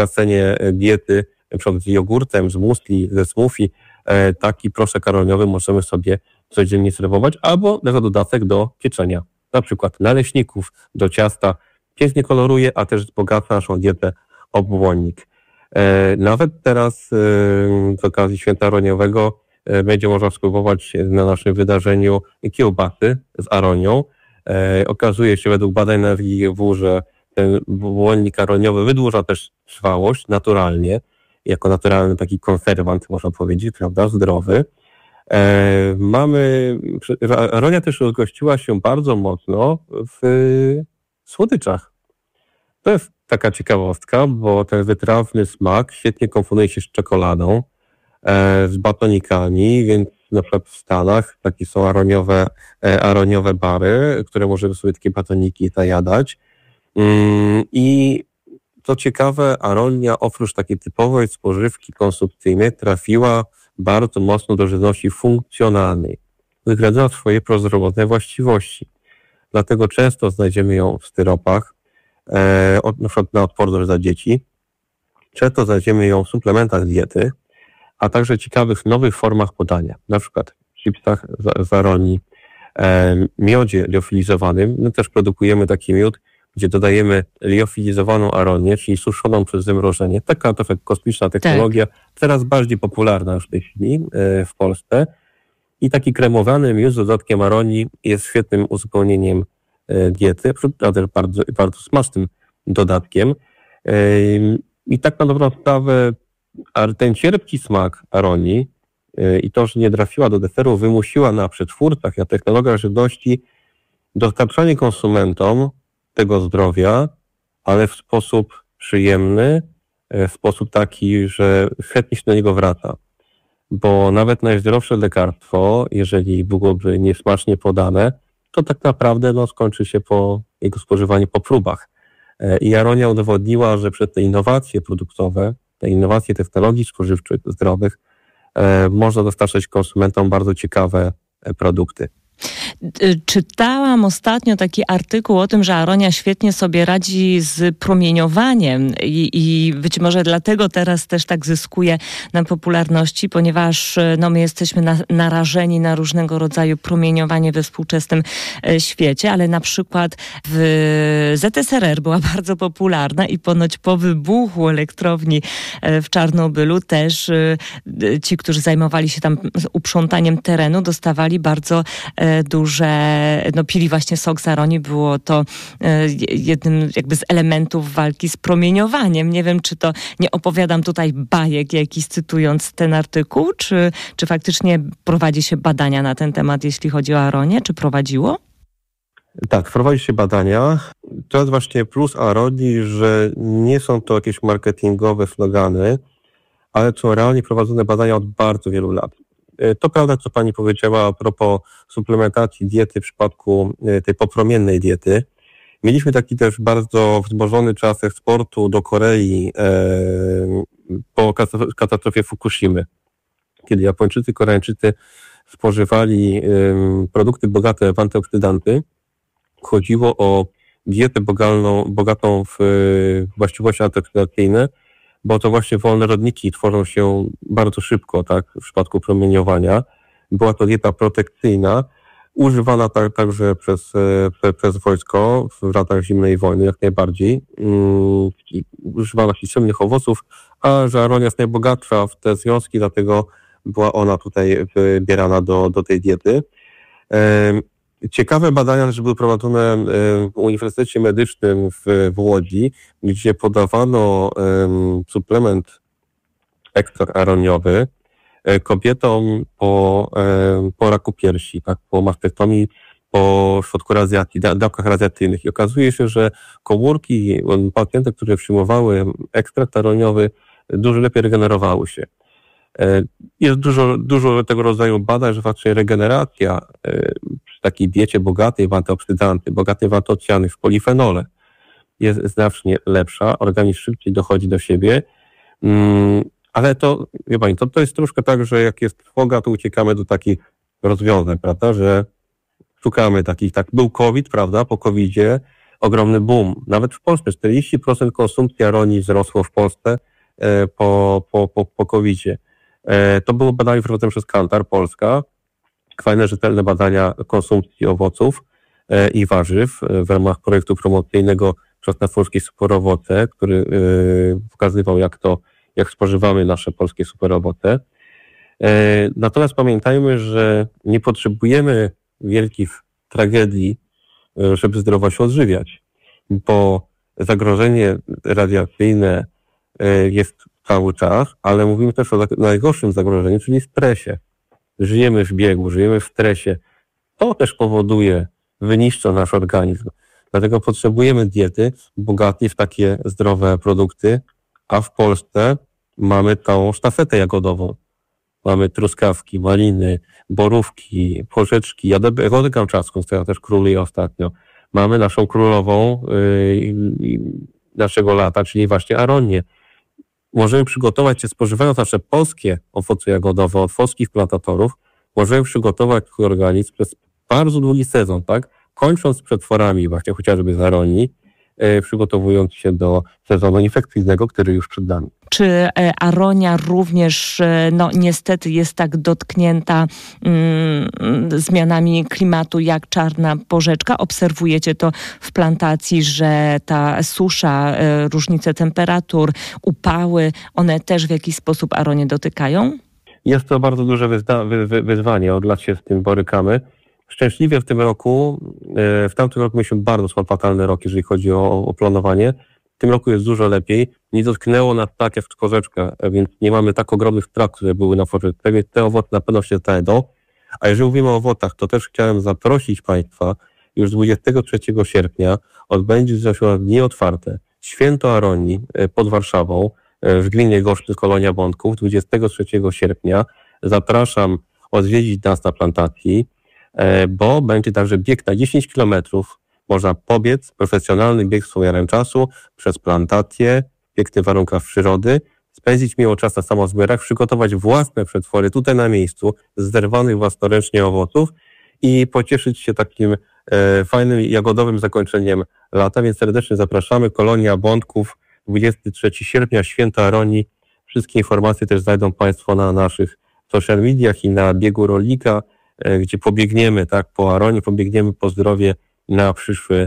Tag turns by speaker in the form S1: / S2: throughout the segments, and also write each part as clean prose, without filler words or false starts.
S1: na scenie diety, na przykład z jogurtem, z muesli, ze smoothie, taki proszek aroniowy możemy sobie codziennie serwować, albo jako dodatek do pieczenia, na przykład naleśników, do ciasta. Pięknie koloruje, a też wzbogaca naszą dietę o błonnik. Nawet teraz z okazji Święta Aroniowego będzie można spróbować na naszym wydarzeniu kiełbasy z aronią. Okazuje się według badań na WIW, że ten błonnik aroniowy wydłuża też trwałość naturalnie, jako naturalny taki konserwant, można powiedzieć, prawda, zdrowy. Aronia też rozgościła się bardzo mocno w słodyczach. To jest taka ciekawostka, bo ten wytrawny smak świetnie komponuje się z czekoladą, z batonikami, więc na przykład w Stanach takie są aroniowe bary, które możemy sobie takie batoniki zajadać. I co ciekawe, aronia oprócz takiej typowej spożywki konsumpcyjnej trafiła bardzo mocno do żywności funkcjonalnej. Wygradza swoje prozdrowotne właściwości. Dlatego często znajdziemy ją w styropach, na przykład na odporność dla dzieci. Często znajdziemy ją w suplementach diety, a także ciekawych nowych formach podania, na przykład w chipsach z aronii, miodzie liofilizowanym. My też produkujemy taki miód, gdzie dodajemy liofilizowaną aronię, czyli suszoną przez zamrożenie. Taka trochę kosmiczna technologia, coraz bardziej popularna już w tej chwili w Polsce. I taki kremowany miód z dodatkiem aronii jest świetnym uzupełnieniem diety, a też bardzo, bardzo smacznym dodatkiem. I tak na dobrą sprawę ten cierpki smak aronii i to, że nie trafiła do deseru, wymusiła na przetwórcach i na technologiach żywności dostarczanie konsumentom tego zdrowia, ale w sposób przyjemny, w sposób taki, że chętnie się do niego wraca. Bo nawet najzdrowsze lekarstwo, jeżeli byłoby niesmacznie podane, to tak naprawdę skończy się po jego spożywaniu po próbach. I aronia udowodniła, że przez te innowacje produktowe, te innowacje technologii spożywczych, zdrowych, można dostarczać konsumentom bardzo ciekawe produkty.
S2: Czytałam ostatnio taki artykuł o tym, że aronia świetnie sobie radzi z promieniowaniem i być może dlatego teraz też tak zyskuje na popularności, ponieważ my jesteśmy narażeni na różnego rodzaju promieniowanie we współczesnym świecie, ale na przykład w ZSRR była bardzo popularna i ponoć po wybuchu elektrowni w Czarnobylu też ci, którzy zajmowali się tam uprzątaniem terenu, dostawali bardzo duże, pili właśnie sok z aronii, było to jednym jakby z elementów walki z promieniowaniem. Nie wiem, czy to nie opowiadam tutaj bajek jakiś cytując ten artykuł, czy faktycznie prowadzi się badania na ten temat, jeśli chodzi o aronię, czy prowadziło?
S1: Tak, prowadzi się badania. To jest właśnie plus aronii, że nie są to jakieś marketingowe slogany, ale są realnie prowadzone badania od bardzo wielu lat. To prawda, co pani powiedziała a propos suplementacji diety w przypadku tej popromiennej diety. Mieliśmy taki też bardzo wzmożony czas eksportu do Korei po katastrofie Fukushimy, kiedy Japończycy, Koreańczycy spożywali produkty bogate w antyoksydanty. Chodziło o dietę bogatą w właściwości antyoksydacyjne, bo to właśnie wolne rodniki tworzą się bardzo szybko, tak, w przypadku promieniowania. Była to dieta protekcyjna, używana także przez wojsko w latach zimnej wojny, jak najbardziej. Używano ślicznych owoców, a że aronia jest najbogatsza w te związki, dlatego była ona tutaj wybierana do tej diety. Ciekawe badania też były prowadzone w Uniwersytecie Medycznym w Łodzi, gdzie podawano suplement ekstrakt aroniowy kobietom po raku piersi, tak, po mastektomii, po środku radiacji, dawkach radiacyjnych. I okazuje się, że komórki pacjentów, które przyjmowały ekstrakt aroniowy, dużo lepiej regenerowały się. Jest dużo tego rodzaju badań, że właśnie regeneracja przy takiej diecie bogatej w antyoksydanty, bogatej w antocjany, w polifenole jest znacznie lepsza, organizm szybciej dochodzi do siebie, ale to, wie pani, to jest troszkę tak, że jak jest trwoga, to uciekamy do takich rozwiązań, prawda, że szukamy takich, tak, był COVID, prawda, po COVID-zie ogromny boom. Nawet w Polsce 40% konsumpcji aronii wzrosło w Polsce po COVID-zie. To było badanie prowadzone przez Kantar Polska. Fajne, rzetelne badania konsumpcji owoców i warzyw w ramach projektu promocyjnego Czosnafurski superowoce, który pokazywał, jak spożywamy nasze polskie superowoce. Natomiast pamiętajmy, że nie potrzebujemy wielkich tragedii, żeby zdrowo się odżywiać, bo zagrożenie radiacyjne jest cały czas, ale mówimy też o najgorszym zagrożeniu, czyli stresie. Żyjemy w biegu, żyjemy w stresie. To też powoduje, wyniszcza nasz organizm. Dlatego potrzebujemy diety bogatej w takie zdrowe produkty, a w Polsce mamy tą sztafetę jagodową. Mamy truskawki, maliny, borówki, porzeczki, jagodę kamczacką, która też króluje ostatnio. Mamy naszą królową naszego lata, czyli właśnie aronię. Możemy przygotować się, spożywając nasze polskie owoce jagodowe od polskich plantatorów, możemy przygotować swój organizm przez bardzo długi sezon, tak? Kończąc przetworami właśnie chociażby z aronii, przygotowując się do sezonu infekcyjnego, który już przed nami.
S2: Czy aronia również, niestety jest tak dotknięta zmianami klimatu jak czarna porzeczka? Obserwujecie to w plantacji, że ta susza, różnice temperatur, upały, one też w jakiś sposób aronię dotykają? Jest
S1: to bardzo duże wyzwanie, od lat się z tym borykamy. Szczęśliwie w tym roku, w tamtym roku mieliśmy bardzo fatalny rok, jeżeli chodzi o planowanie. W tym roku jest dużo lepiej. Nie dotknęło nas tak jak w porzeczkę, więc nie mamy tak ogromnych strat, które były na porzeczce, więc te owoce na pewno się znajdą. A jeżeli mówimy o owocach, to też chciałem zaprosić Państwa, już 23 sierpnia odbędzie się dni otwarte. Święto Aronii pod Warszawą, w gminie Goszczy, Kolonia Bątków, 23 sierpnia. Zapraszam odwiedzić nas na plantacji, bo będzie także bieg na 10 kilometrów. Można pobiec, profesjonalny bieg z umiarem czasu, przez plantację, w pięknych warunkach przyrody, spędzić miło czas na samozbierach, przygotować własne przetwory tutaj na miejscu, z zerwanych własnoręcznie owoców i pocieszyć się takim fajnym jagodowym zakończeniem lata, więc serdecznie zapraszamy. Kolonia Bątków, 23 sierpnia, Święto Aronii. Wszystkie informacje też znajdą Państwo na naszych social mediach i na biegu rolnika, gdzie pobiegniemy, tak, po aronii, pobiegniemy po zdrowie na przyszły,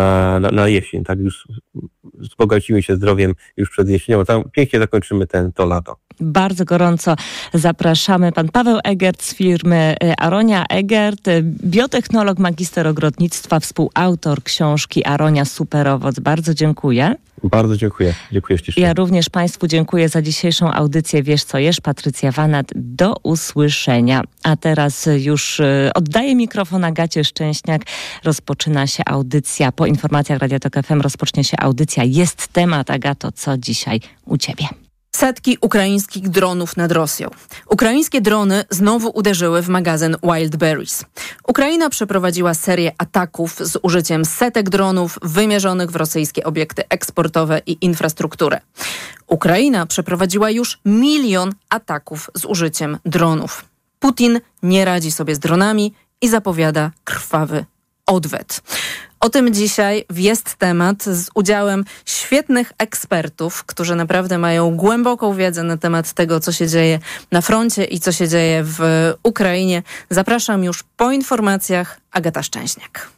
S1: na jesień, tak, już wzbogacimy się zdrowiem już przed jesienią, tam pięknie zakończymy to lato.
S2: Bardzo gorąco zapraszamy. Pan Paweł Egert z firmy Aronia Egert, biotechnolog, magister ogrodnictwa, współautor książki Aronia Superowoc. Bardzo dziękuję.
S1: Bardzo dziękuję. Dziękuję ślicznie.
S2: Ja również Państwu dziękuję za dzisiejszą audycję Wiesz co jesz. Patrycja Wanat. Do usłyszenia. A teraz już oddaję mikrofon Agacie Szczęśniak. Rozpoczyna się audycja. Po informacjach Radia Tok FM rozpocznie się audycja. Jest temat, Agato, co dzisiaj u Ciebie?
S3: Setki ukraińskich dronów nad Rosją. Ukraińskie drony znowu uderzyły w magazyn Wildberries. Ukraina przeprowadziła serię ataków z użyciem setek dronów wymierzonych w rosyjskie obiekty eksportowe i infrastrukturę. Ukraina przeprowadziła już 1 000 000 ataków z użyciem dronów. Putin nie radzi sobie z dronami i zapowiada krwawy odwet. O tym dzisiaj Jest temat z udziałem świetnych ekspertów, którzy naprawdę mają głęboką wiedzę na temat tego, co się dzieje na froncie i co się dzieje w Ukrainie. Zapraszam już po informacjach. Agata Szczęśniak.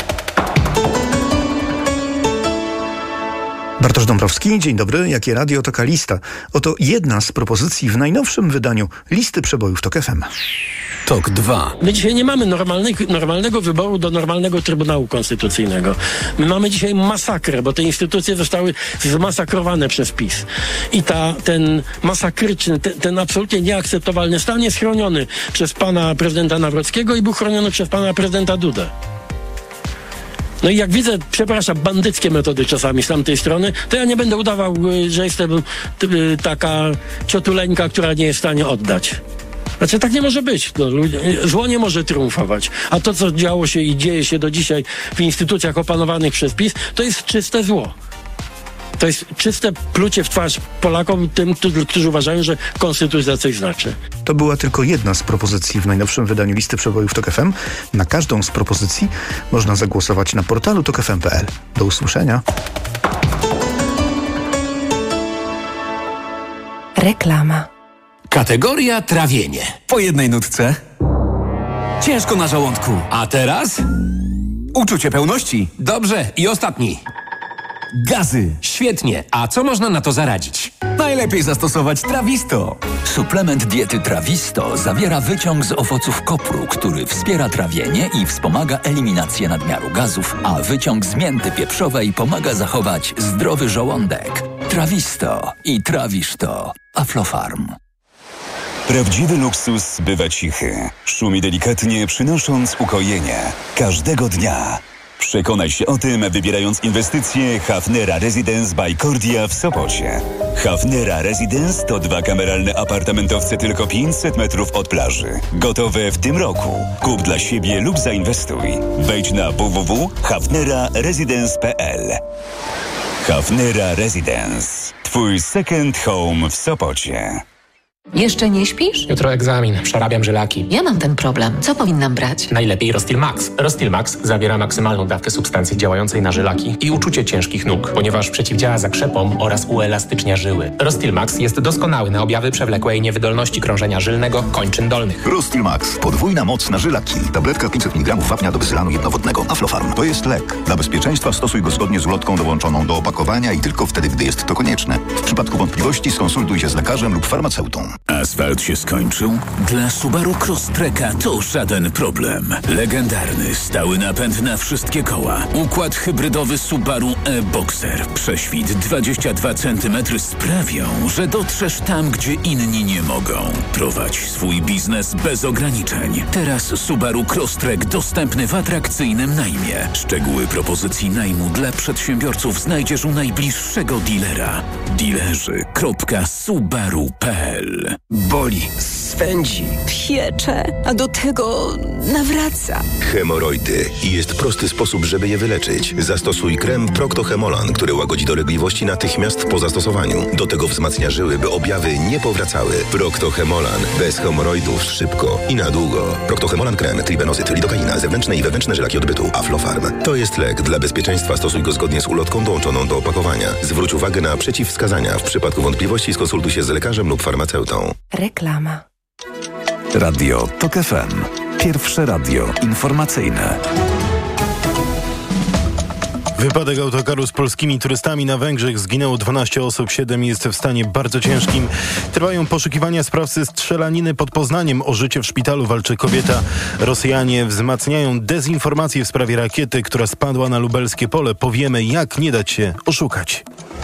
S4: Bartosz Dąbrowski, dzień dobry. Jakie radio, taka lista. Oto jedna z propozycji w najnowszym wydaniu listy przebojów Tok FM.
S5: Tok 2. My dzisiaj nie mamy normalnego wyboru do normalnego Trybunału Konstytucyjnego. My mamy dzisiaj masakrę, bo te instytucje zostały zmasakrowane przez PiS. I ten masakryczny, ten absolutnie nieakceptowalny stan jest chroniony przez pana prezydenta Nawrockiego i był chroniony przez pana prezydenta Dudę. No i jak widzę, przepraszam, bandyckie metody czasami z tamtej strony, to ja nie będę udawał, że jestem taka ciotuleńka, która nie jest w stanie oddać. Znaczy tak nie może być. No, zło nie może triumfować. A to, co działo się i dzieje się do dzisiaj w instytucjach opanowanych przez PiS, to jest czyste zło. To jest czyste plucie w twarz Polakom i tym, którzy uważają, że konstytucja coś znaczy.
S4: To była tylko jedna z propozycji w najnowszym wydaniu listy przebojów TOK FM. Na każdą z propozycji można zagłosować na portalu tokfm.pl. Do usłyszenia.
S6: Reklama.
S7: Kategoria trawienie.
S8: Po jednej nutce. Ciężko na żołądku.
S7: A teraz?
S8: Uczucie pełności.
S7: Dobrze, i ostatni.
S8: Gazy.
S7: Świetnie. A co można na to zaradzić?
S8: Najlepiej zastosować Trawisto.
S9: Suplement diety Trawisto zawiera wyciąg z owoców kopru, który wspiera trawienie i wspomaga eliminację nadmiaru gazów, a wyciąg z mięty pieprzowej pomaga zachować zdrowy żołądek. Trawisto i trawisz to. Aflofarm.
S10: Prawdziwy luksus bywa cichy. Szumi delikatnie, przynosząc ukojenie. Każdego dnia. Przekonaj się o tym, wybierając inwestycje Hafnera Residence by Cordia w Sopocie. Hafnera Residence to 2 kameralne apartamentowce tylko 500 metrów od plaży. Gotowe w tym roku. Kup dla siebie lub zainwestuj. Wejdź na www.hafneraresidence.pl. Hafnera Residence. Twój second home w Sopocie.
S11: Jeszcze nie śpisz?
S12: Jutro egzamin. Przerabiam żylaki.
S11: Ja mam ten problem. Co powinnam brać?
S12: Najlepiej Rostil Max. Rostil Max zawiera maksymalną dawkę substancji działającej na żylaki i uczucie ciężkich nóg, ponieważ przeciwdziała zakrzepom oraz uelastycznia żyły. Rostil Max jest doskonały na objawy przewlekłej niewydolności krążenia żylnego kończyn dolnych.
S13: Rostil Max. Podwójna moc na żylaki. Tabletka 500 mg wapnia do wysylanu jednowodnego. Aflofarm. To jest lek. Dla bezpieczeństwa stosuj go zgodnie z ulotką dołączoną do opakowania i tylko wtedy, gdy jest to konieczne. W przypadku wątpliwości skonsultuj się z lekarzem lub farmaceutą.
S14: Asfalt się skończył? Dla Subaru Crosstreka to żaden problem. Legendarny, stały napęd na wszystkie koła. Układ hybrydowy Subaru e-Boxer. Prześwit 22 cm sprawią, że dotrzesz tam, gdzie inni nie mogą. Prowadź swój biznes bez ograniczeń. Teraz Subaru Crosstrek dostępny w atrakcyjnym najmie. Szczegóły propozycji najmu dla przedsiębiorców znajdziesz u najbliższego dealera. Dealerzy.subaru.pl.
S15: Boli, swędzi, piecze, a do tego nawraca.
S16: Hemoroidy. I jest prosty sposób, żeby je wyleczyć. Zastosuj krem Procto-Hemolan, który łagodzi dolegliwości natychmiast po zastosowaniu. Do tego wzmacnia żyły, by objawy nie powracały. Procto-Hemolan. Bez hemoroidów szybko i na długo. Procto-Hemolan krem, tribenozyt, lidokaina, zewnętrzne i wewnętrzne żylaki odbytu. Aflofarm. To jest lek. Dla bezpieczeństwa stosuj go zgodnie z ulotką dołączoną do opakowania. Zwróć uwagę na przeciwwskazania. W przypadku wątpliwości skonsultuj się z lekarzem lub farmaceutą.
S6: Reklama.
S17: Radio TOK FM. Pierwsze radio informacyjne.
S18: Wypadek autokaru z polskimi turystami na Węgrzech. Zginęło 12 osób, 7 jest w stanie bardzo ciężkim. Trwają poszukiwania sprawcy strzelaniny pod Poznaniem. O życie w szpitalu walczy kobieta. Rosjanie wzmacniają dezinformację w sprawie rakiety, która spadła na lubelskie pole. Powiemy, jak nie dać się oszukać.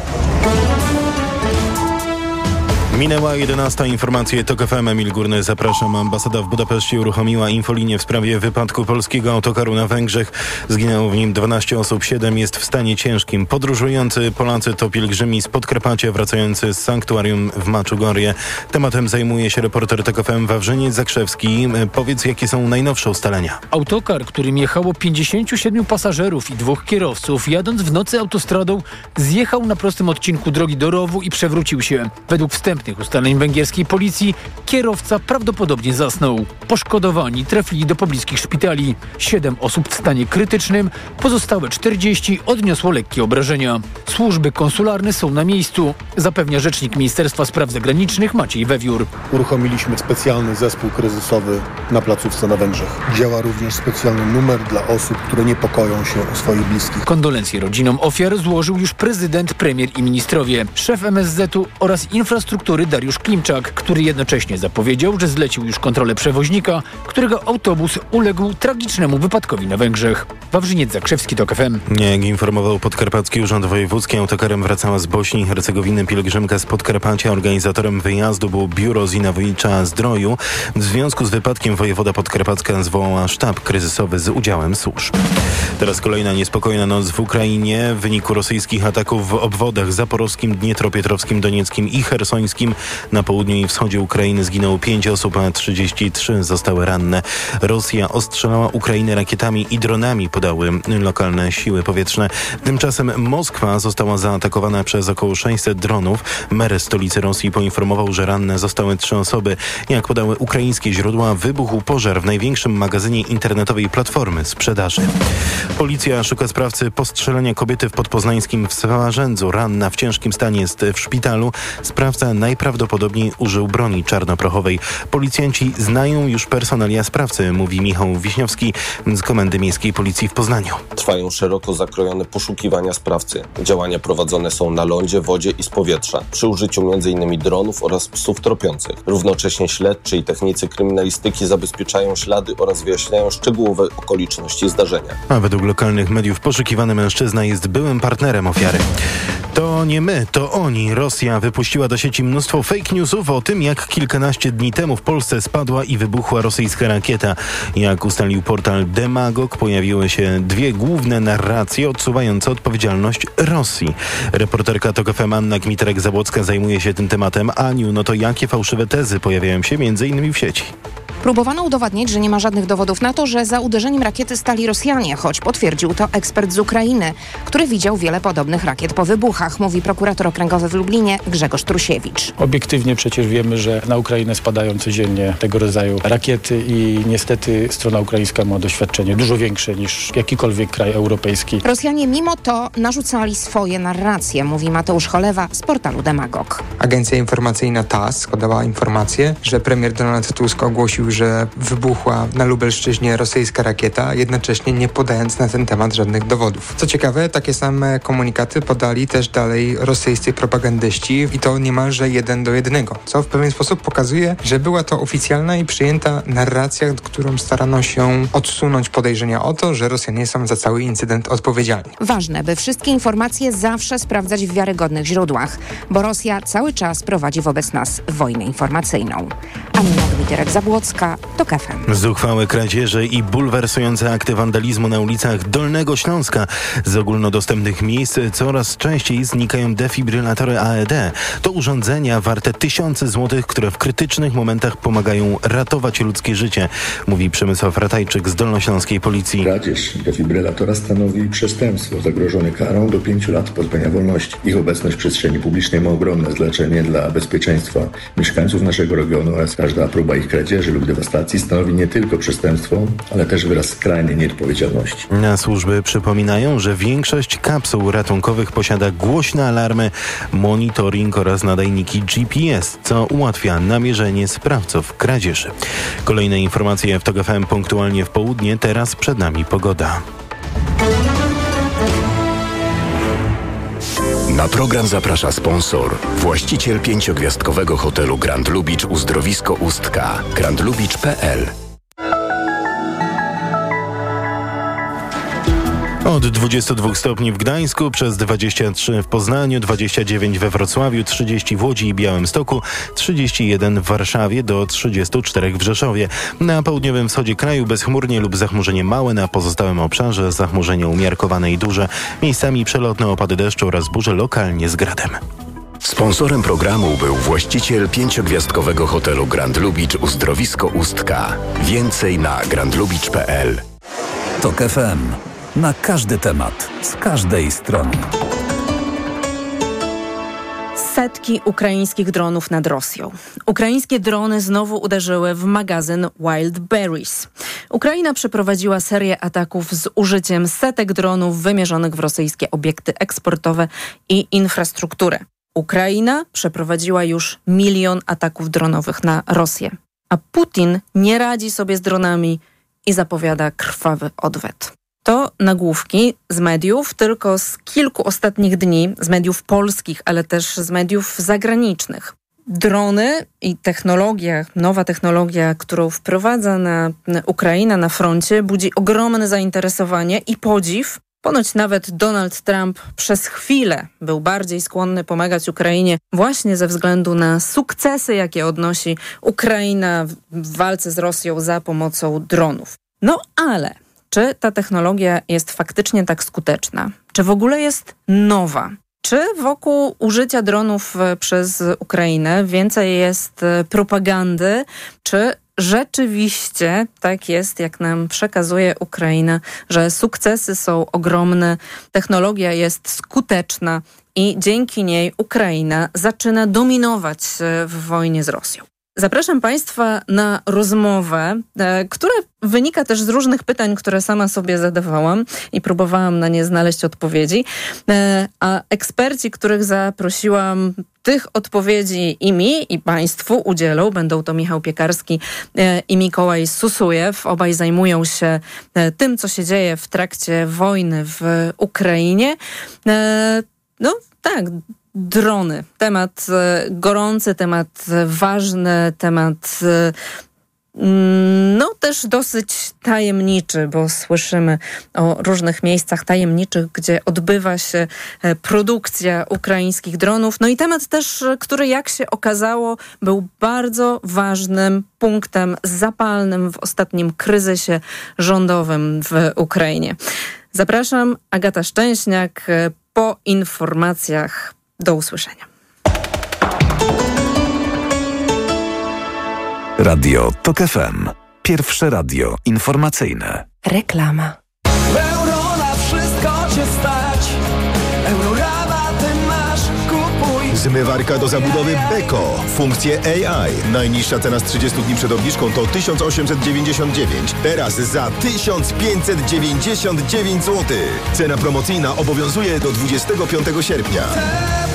S18: Minęła 11. Informacje TOK FM. Emil Górny, zapraszam. Ambasada w Budapeszcie uruchomiła infolinię w sprawie wypadku polskiego autokaru na Węgrzech. Zginęło w nim 12 osób, 7 jest w stanie ciężkim. Podróżujący Polacy to pielgrzymi z Podkarpacia wracający z sanktuarium w Maczugorje. Tematem zajmuje się reporter TOK FM Wawrzyniec Zakrzewski. Powiedz, jakie są najnowsze ustalenia.
S19: Autokar, którym jechało 57 pasażerów i 2 kierowców, jadąc w nocy autostradą, zjechał na prostym odcinku drogi do rowu i przewrócił się. Według wstępnych ustaleń węgierskiej policji kierowca prawdopodobnie zasnął. Poszkodowani trafili do pobliskich szpitali. 7 osób w stanie krytycznym, pozostałe 40 odniosło lekkie obrażenia. Służby konsularne są na miejscu, zapewnia rzecznik Ministerstwa Spraw Zagranicznych Maciej Wewiór.
S20: Uruchomiliśmy specjalny zespół kryzysowy na placówce na Węgrzech. Działa również specjalny numer dla osób, które niepokoją się o swoich bliskich.
S19: Kondolencje rodzinom ofiar złożył już prezydent, premier i ministrowie. Szef MSZ-u oraz infrastruktury Dariusz Klimczak, który jednocześnie zapowiedział, że zlecił już kontrolę przewoźnika, którego autobus uległ tragicznemu wypadkowi na Węgrzech. Wawrzyniec Zakrzewski, TOK FM.
S18: Jak informował Podkarpacki Urząd Wojewódzki, autokarem wracała z Bośni i Hercegowiny pielgrzymka z Podkarpacia. Organizatorem wyjazdu było biuro Zinowicza-Zdroju. W związku z wypadkiem wojewoda podkarpacka zwołała sztab kryzysowy z udziałem służb. Teraz kolejna niespokojna noc w Ukrainie. W wyniku rosyjskich ataków w obwodach zaporowskim, dniepropietrowskim, donieckim i chersońskim Krymskim. Na południu i wschodzie Ukrainy zginęło 5 osób, a 33 zostały ranne. Rosja ostrzelała Ukrainę rakietami i dronami, podały lokalne siły powietrzne. Tymczasem Moskwa została zaatakowana przez około 600 dronów. Mer stolicy Rosji poinformował, że ranne zostały 3 osoby. Jak podały ukraińskie źródła, wybuchł pożar w największym magazynie internetowej platformy sprzedaży. Policja szuka sprawcy postrzelenia kobiety w podpoznańskim Swarzędzu. Ranna w ciężkim stanie jest w szpitalu. Sprawca najprawdopodobniej użył broni czarnoprochowej. Policjanci znają już personalia sprawcy, mówi Michał Wiśniowski z Komendy Miejskiej Policji w Poznaniu.
S21: Trwają szeroko zakrojone poszukiwania sprawcy. Działania prowadzone są na lądzie, wodzie i z powietrza, przy użyciu m.in. dronów oraz psów tropiących. Równocześnie śledczy i technicy kryminalistyki zabezpieczają ślady oraz wyjaśniają szczegółowe okoliczności zdarzenia.
S18: A według lokalnych mediów poszukiwany mężczyzna jest byłym partnerem ofiary. To nie my, to oni. Rosja wypuściła do sieci mnóstwo fake newsów o tym, jak kilkanaście dni temu w Polsce spadła i wybuchła rosyjska rakieta. Jak ustalił portal Demagog, pojawiły się 2 główne narracje odsuwające odpowiedzialność Rosji. Reporterka TOK FM Anna Gmiterek-Zabłocka zajmuje się tym tematem. Aniu, no to jakie fałszywe tezy pojawiają się m.in. w sieci?
S22: Próbowano udowodnić, że nie ma żadnych dowodów na to, że za uderzeniem rakiety stali Rosjanie, choć potwierdził to ekspert z Ukrainy, który widział wiele podobnych rakiet po wybuchach, mówi prokurator okręgowy w Lublinie Grzegorz Trusiewicz.
S23: Obiektywnie przecież wiemy, że na Ukrainę spadają codziennie tego rodzaju rakiety i niestety strona ukraińska ma doświadczenie dużo większe niż jakikolwiek kraj europejski.
S22: Rosjanie mimo to narzucali swoje narracje, mówi Mateusz Cholewa z portalu Demagog.
S24: Agencja informacyjna TASS podała informację, że premier Donald Tusk ogłosił, że wybuchła na Lubelszczyźnie rosyjska rakieta, jednocześnie nie podając na ten temat żadnych dowodów. Co ciekawe, takie same komunikaty podali też dalej rosyjscy propagandyści i to niemalże 1:1, co w pewien sposób pokazuje, że była to oficjalna i przyjęta narracja, którą starano się odsunąć podejrzenia o to, że Rosjanie są za cały incydent odpowiedzialni.
S22: Ważne, by wszystkie informacje zawsze sprawdzać w wiarygodnych źródłach, bo Rosja cały czas prowadzi wobec nas wojnę informacyjną. Anna Gmiterek-Zabłocka, TOK FM.
S18: Zuchwałe kradzieże i bulwersujące akty wandalizmu na ulicach Dolnego Śląska. Z ogólnodostępnych miejsc coraz częściej znikają defibrylatory AED. To urządzenia warte tysiące złotych, które w krytycznych momentach pomagają ratować ludzkie życie, mówi Przemysław Ratajczyk z Dolnośląskiej Policji.
S25: Kradzież defibrylatora stanowi przestępstwo zagrożone karą do 5 lat pozbawienia wolności. Ich obecność w przestrzeni publicznej ma ogromne znaczenie dla bezpieczeństwa mieszkańców naszego regionu oraz każda próba ich kradzieży lub dewastacji stanowi nie tylko przestępstwo, ale też wyraz skrajnej nieodpowiedzialności.
S18: Na służby przypominają, że większość kapsuł ratunkowych posiada głośne alarmy, monitoring oraz nadajniki GPS, co ułatwia namierzenie sprawców kradzieży. Kolejne informacje w TOK FM punktualnie w południe, teraz przed nami pogoda.
S16: Na program zaprasza sponsor, właściciel 5-gwiazdkowego hotelu Grand Lubicz Uzdrowisko Ustka, grandlubicz.pl.
S18: Od 22 stopni w Gdańsku, przez 23 w Poznaniu, 29 we Wrocławiu, 30 w Łodzi i Białymstoku, 31 w Warszawie, do 34 w Rzeszowie. Na południowym wschodzie kraju bezchmurnie lub zachmurzenie małe, na pozostałym obszarze zachmurzenie umiarkowane i duże, miejscami przelotne opady deszczu oraz burze lokalnie z gradem.
S16: Sponsorem programu był właściciel 5-gwiazdkowego hotelu Grand Lubicz Uzdrowisko Ustka. Więcej na grandlubicz.pl.
S17: TOK FM. Na każdy temat, z każdej strony.
S3: Setki ukraińskich dronów nad Rosją. Ukraińskie drony znowu uderzyły w magazyn Wild Berries. Ukraina przeprowadziła serię ataków z użyciem setek dronów wymierzonych w rosyjskie obiekty eksportowe i infrastrukturę. Ukraina przeprowadziła już 1 000 000 ataków dronowych na Rosję. A Putin nie radzi sobie z dronami i zapowiada krwawy odwet. To nagłówki z mediów, tylko z kilku ostatnich dni, z mediów polskich, ale też z mediów zagranicznych. Drony i technologia, nowa technologia, którą wprowadza Ukraina na froncie, budzi ogromne zainteresowanie i podziw. Ponoć nawet Donald Trump przez chwilę był bardziej skłonny pomagać Ukrainie właśnie ze względu na sukcesy, jakie odnosi Ukraina w walce z Rosją za pomocą dronów. No ale czy ta technologia jest faktycznie tak skuteczna? Czy w ogóle jest nowa? Czy wokół użycia dronów przez Ukrainę więcej jest propagandy, czy rzeczywiście tak jest, jak nam przekazuje Ukraina, że sukcesy są ogromne, technologia jest skuteczna i dzięki niej Ukraina zaczyna dominować w wojnie z Rosją? Zapraszam Państwa na rozmowę, która wynika też z różnych pytań, które sama sobie zadawałam i próbowałam na nie znaleźć odpowiedzi. A eksperci, których zaprosiłam, tych odpowiedzi i mi, i Państwu udzielą. Będą to Michał Piekarski i Mikołaj Susujew. Obaj zajmują się tym, co się dzieje w trakcie wojny w Ukrainie. Drony. Temat gorący, temat ważny, temat też dosyć tajemniczy, bo słyszymy o różnych miejscach tajemniczych, gdzie odbywa się produkcja ukraińskich dronów. No i temat też, który jak się okazało, był bardzo ważnym punktem zapalnym w ostatnim kryzysie rządowym w Ukrainie. Zapraszam, Agata Szczęśniak, po informacjach. Do usłyszenia.
S17: Radio TOK FM. Pierwsze radio informacyjne.
S6: Reklama.
S1: Euro na wszystko cię stać. Eurorabaty masz, kupuj.
S2: Zmywarka do zabudowy Beko. Funkcje AI. Najniższa cena z 30 dni przed obniżką to 1899. Teraz za 1599 zł. Cena promocyjna obowiązuje do 25 sierpnia.